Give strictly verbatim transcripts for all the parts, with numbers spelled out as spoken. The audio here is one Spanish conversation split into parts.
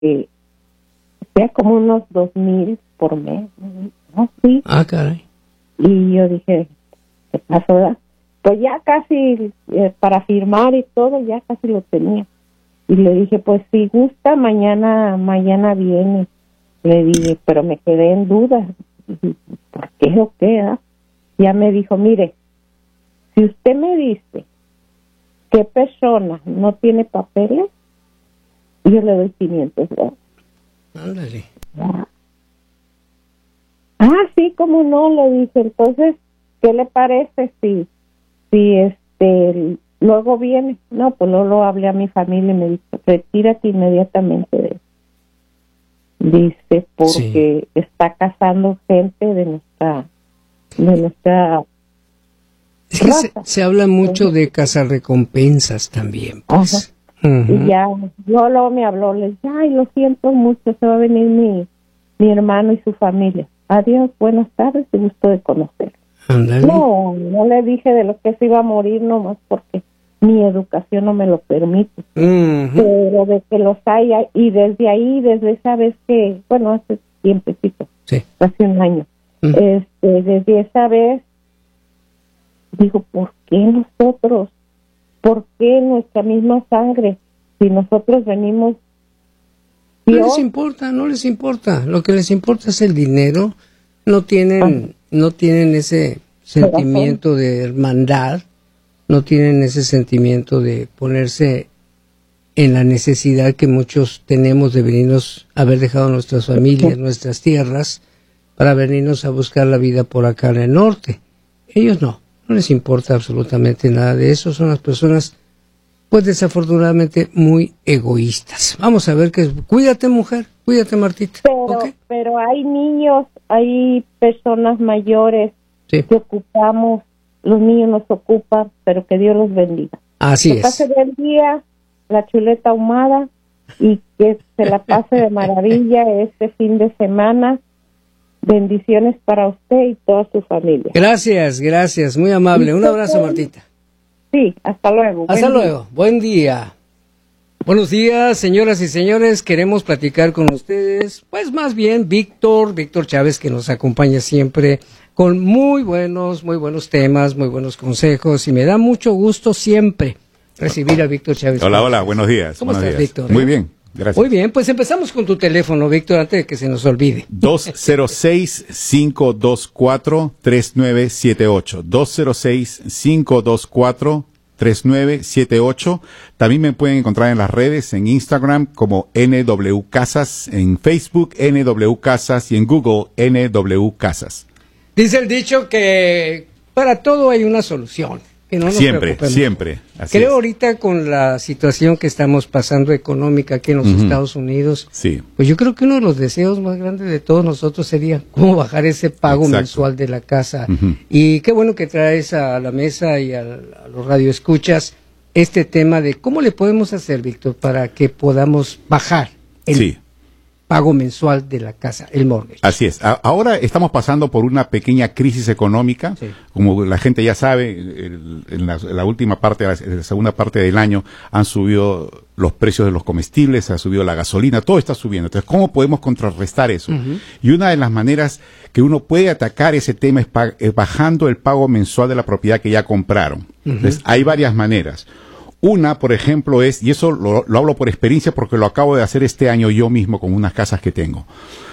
que sea como unos dos mil por mes, ¿no? Sí. Ah, caray. Y yo dije, ¿qué pasó, verdad? Pues ya casi, eh, para firmar y todo, ya casi lo tenía. Y le dije, pues si gusta, mañana, mañana viene. Le dije, pero me quedé en duda. Dije, ¿por qué o qué? ¿eh? Ya me dijo, mire, si usted me dice qué persona no tiene papeles, yo le doy quinientos dólares. Ándale. Ah. ah, sí, cómo no, le dije. Entonces, ¿qué le parece si, si este, luego viene? No, pues no lo hablé a mi familia y me dijo, retírate inmediatamente de eso. Dice, porque sí. está cazando gente de nuestra, de nuestra Es que se, se habla mucho de cazarrecompensas también, pues. Uh-huh. Y ya, yo luego me habló, le dije, ay, lo siento mucho, se va a venir mi, mi hermano y su familia. Adiós, buenas tardes, y gusto de conocer. Andale. No, no le dije de lo que se iba a morir nomás porque mi educación no me lo permite. Uh-huh. Pero de que los haya, y desde ahí, desde esa vez que, bueno, hace tiempecito, sí. hace un año, uh-huh. este, desde esa vez, digo, ¿por qué nosotros? ¿Por qué nuestra misma sangre? Si nosotros venimos... No les importa, no les importa. Lo que les importa es el dinero. No tienen, ah. no tienen ese sentimiento de hermandad. No tienen ese sentimiento de ponerse en la necesidad que muchos tenemos de venirnos, haber dejado nuestras familias, nuestras tierras, para venirnos a buscar la vida por acá en el norte. Ellos no. No les importa absolutamente nada de eso. Son las personas, pues desafortunadamente, muy egoístas. Vamos a ver qué es. Cuídate, mujer. Cuídate, Martita. Pero, ¿okay? pero hay niños, hay personas mayores sí. que ocupamos. Los niños nos ocupan, pero que Dios los bendiga. Así que es. pase buen día, la chuleta ahumada, y que se la pase de maravilla este fin de semana. Bendiciones para usted y toda su familia. Gracias, gracias, muy amable. Un abrazo, Martita. Sí, hasta luego. Hasta Buen luego, día. Buen día. Buenos días, señoras y señores. Queremos platicar con ustedes, pues más bien Víctor, Víctor Chávez, que nos acompaña siempre con muy buenos, muy buenos temas, muy buenos consejos, y me da mucho gusto siempre recibir a Víctor Chávez. Hola, hola, buenos días. ¿Cómo buenos estás, días. Víctor? Muy bien. Gracias. Muy bien, pues empezamos con tu teléfono, Víctor, antes de que se nos olvide. dos cero seis, cinco dos cuatro, tres nueve siete ocho. dos cero seis, cinco dos cuatro, tres nueve siete ocho. También me pueden encontrar en las redes, en Instagram como N W Casas, en Facebook N W Casas y en Google N W Casas. Dice el dicho que para todo hay una solución. Que no nos siempre, siempre. Así Creo es. Ahorita con la situación que estamos pasando económica aquí en los uh-huh. Estados Unidos, sí. pues yo creo que uno de los deseos más grandes de todos nosotros sería cómo bajar ese pago Exacto. mensual de la casa. Uh-huh. Y qué bueno que traes a la mesa y a, a los radioescuchas este tema de cómo le podemos hacer, Víctor, para que podamos bajar el sí. pago mensual de la casa, el mortgage. Así es. A- ahora estamos pasando por una pequeña crisis económica. Sí. Como la gente ya sabe, el, en, la, en la última parte, en la segunda parte del año, han subido los precios de los comestibles, ha subido la gasolina, todo está subiendo. Entonces, ¿cómo podemos contrarrestar eso? Uh-huh. Y una de las maneras que uno puede atacar ese tema es, pa- es bajando el pago mensual de la propiedad que ya compraron. Uh-huh. Entonces, hay varias maneras. Una, por ejemplo, es, y eso lo, lo hablo por experiencia porque lo acabo de hacer este año yo mismo con unas casas que tengo.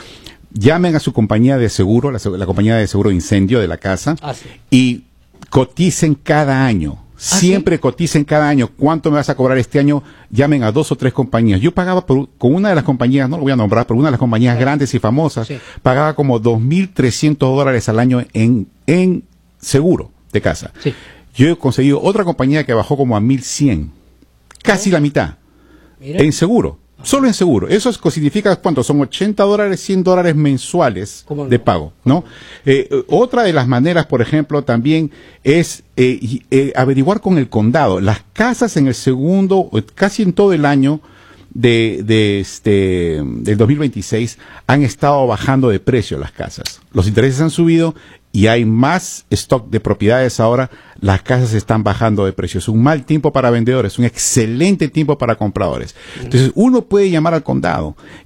Llamen a su compañía de seguro, la, la compañía de seguro de incendio de la casa, ah, sí. y coticen cada año. ¿Ah, Siempre sí? coticen cada año. ¿Cuánto me vas a cobrar este año? Llamen a dos o tres compañías. Yo pagaba por, con una de las compañías, no lo voy a nombrar, pero una de las compañías sí. grandes y famosas, sí. pagaba como dos mil trescientos dólares al año en, en seguro de casa. Sí. Yo he conseguido otra compañía que bajó como a mil cien, casi oh. la mitad, Mira. en seguro, Ajá. solo en seguro. Eso es, significa, ¿cuánto? Son ochenta dólares, cien dólares mensuales no? de pago, ¿no? Eh, otra de las maneras, por ejemplo, también es eh, eh, averiguar con el condado. Las casas en el segundo, casi en todo el año de, de este del dos mil veintiséis han estado bajando de precio las casas. Los intereses han subido y hay más stock de propiedades ahora, las casas están bajando de precio. Es un mal tiempo para vendedores, un excelente tiempo para compradores. Entonces, uno puede llamar al condado